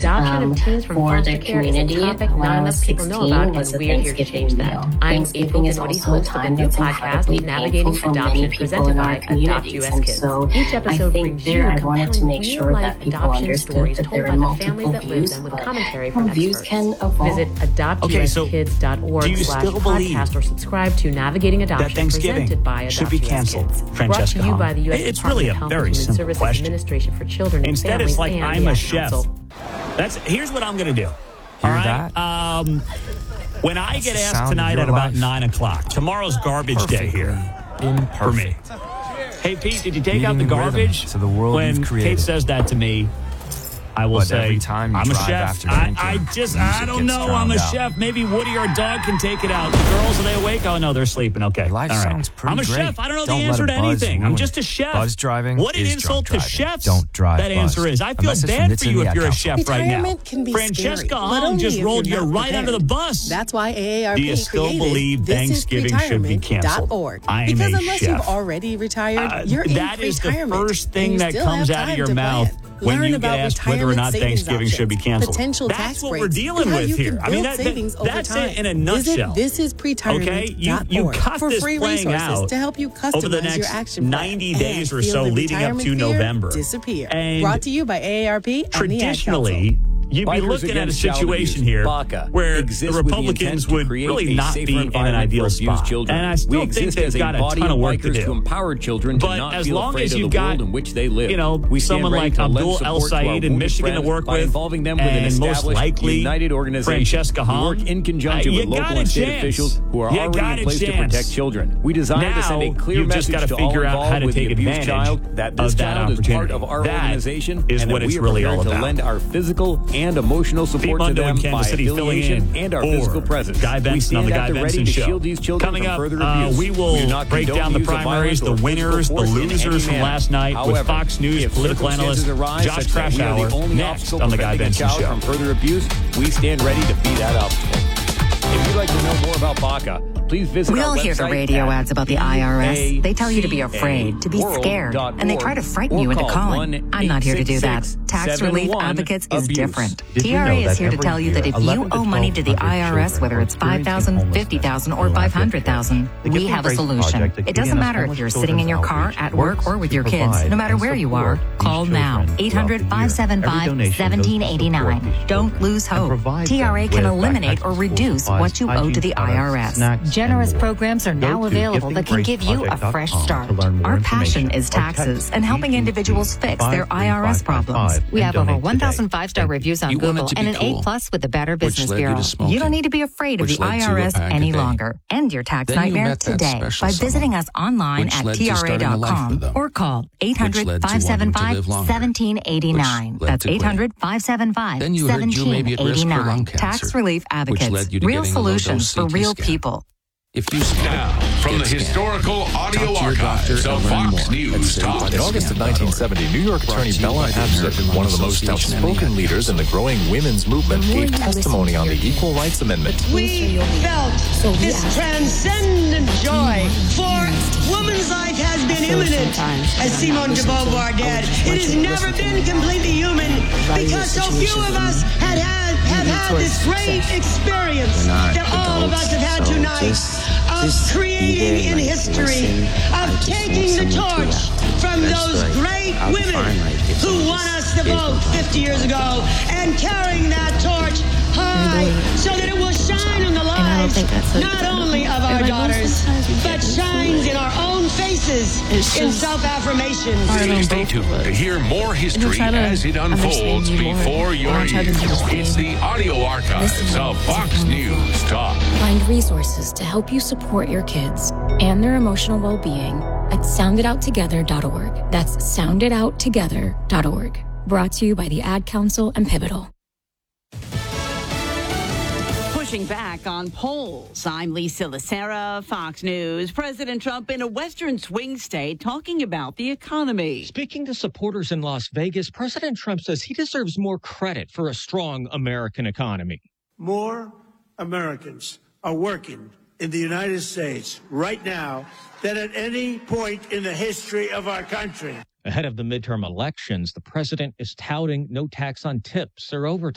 adoption of teens from for foster their care is a community topic when not I enough was people 16 know about, was and a we're here to Thanksgiving change that. meal. I'm Thanksgiving April is Kennedy, also a host of the time new that's podcast, incredibly Navigating painful for Adoption, many people presented in by our Adopt communities, US and Kids. so Each I episode think brings there you I wanted to make sure real-life that people adoption understood stories that told there by are the families multiple that live views them with of commentary how from views experts. can evolve. Visit adoptuskids.org/podcast or subscribe to Navigating Adoption, that Thanksgiving presented by Adopt should be US canceled, Kids. Francesca Brought to you Hahn? by the U.S. It's Department really of a Health very and Human simple Services question. Administration for Children and Instead, Families it's like and I'm the a Ad chef. Council. Here's what I'm going to do. Hear All right. that? When I get the asked sound tonight of at your about life. 9 o'clock, tomorrow's garbage day here for me. Hey, Pete, did you take out the Leading rhythm garbage? to the world when you've created. Kate says that to me, I will But say, every time you I'm a drive chef. after I drinking, don't music know. gets I'm a drowned out. chef. Maybe Woody, our dog, can take it out. The girls, are they awake? Oh, no, they're sleeping. Okay. Life All right. sounds pretty I'm a great. chef. I don't know Don't the let answer a to buzz anything. I'm ruin just a it. chef. Buzz driving What an is insult drunk to driving. chefs. Don't drive That answer buzzed. is. I A feel message from bad for Nitsa you and if the you're a Ad chef Council. right now. Retirement can be Francesca scary, but Hahn only just if rolled you you're not right under the prepared. bus. That's why AARP Do you still created believe Thanksgiving should be canceled? thisisretirement.org. I am Because a unless chef. you've already retired, you're that in is the retirement. first thing and you that still comes have out of time your to mouth plan. when Learn you get about asked whether or retirement not savings Thanksgiving should be options, canceled. potential That's tax what breaks, we're dealing and how with you here. can I mean, build savings over that's time. it in a nutshell. Visit Okay, you thisisretirement.org got for this free playing resources out to help you customize over the your next action plan 90 days and or feel so the leading up retirement to fear November. Disappear. And Brought to you by AARP and traditionally, you'd be Bikers looking at a Against Child situation Abuse, here BACA, where the exists with the Republicans intent to would create really a not safer be in an environment ideal for abused spot. children. And I still We think exist they've as a got a body ton of of work to bikers to do. empower children to But not as feel long afraid as of you've the got, world in which they live. you know, We stand someone ready like to lend Abdul El support to our Sayed in wounded Michigan to friends work by with, involving them with an and most established, likely united organization. Francesca We Hahn. work in conjunction You with local got a and state chance. officials who are You already got in a place to chance. protect children. We desire to send a Now, clear you've just message got to to all figure out how involved to with the take abused advantage child that this of that child is part opportunity. of our That organization is and what that it's we are really prepared all to about. lend our physical and emotional Pete support to Mundo in them by Kansas City filling affiliation in, and our or physical presence. Guy We Benson on stand the Guy at the ready Benson to Show. shield these children Coming from up, further abuse. we will do not break condone down the use of primaries, violence the or winners, the physical force in losers any from manner. last night with However, Fox News if political analyst circumstances arise Josh such that we are Krashauer the only next obstacle on the Guy preventing a Benson child Show. from further abuse, we stand ready to be that obstacle. If you'd like to know more about BACA, please visit We our all hear the website radio at ads about the IRS. They tell you to be afraid, to be scared, and they try to frighten you into calling. I'm not here to do that. Tax Relief Advocates is different. TRA is here to tell you that if you owe money to the IRS, whether it's $5,000, $50,000, or $500,000, we have a solution. It doesn't matter if you're sitting in your car, at work, or with your kids. No matter where you are, call now. 800-575-1789. Don't lose hope. TRA can eliminate or reduce what you owe to the IRS. Generous programs are now available that can give you a fresh start. Our passion is taxes and helping individuals fix their IRS problems. We have over 1,000 5-star reviews on Google and an A+ with the Better Business Bureau. You don't need to be afraid of the IRS any longer. End your tax nightmare today by visiting us online at TRA.com or call 800-575-1789. That's 800-575-1789. Tax Relief Advocates. Real solutions for real people. Now, from the historical audio archives of Fox News Talk. In August of 1970, New York Attorney Bella Abzug, one of the most outspoken leaders in the growing women's movement, gave testimony on the Equal Rights Amendment. We felt this transcendent joy, for woman's life has been imminent, as Simone de Beauvoir did. It has never been completely human because so few of us have had this great experience that all of us have had tonight of creating in history, of taking the torch from those great women who won us the vote 50 years ago and carrying that torch high so that it will shine on the lives not only of our daughters, but shines in our own faces in self-affirmation. Stay tuned to hear more history as it unfolds before your ears. It's the audio archives of Fox News Talk. Find resources to help you support your kids and their emotional well-being at sounditouttogether.org. That's sounditouttogether.org. Brought to you by the Ad Council and Pivotal. Pushing back on polls. I'm Lisa Lacera, Fox News. President Trump in a western swing state talking about the economy. Speaking to supporters in Las Vegas, President Trump says he deserves more credit for a strong American economy. More Americans are working in the United States right now than at any point in the history of our country. Ahead of the midterm elections, the president is touting no tax on tips or overtime.